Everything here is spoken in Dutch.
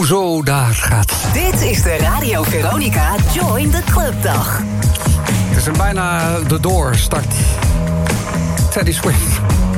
Hoezo, daar gaat. Dit is de Radio Veronica Join the Club dag. Het is bijna de doorstart. Teddy Swift.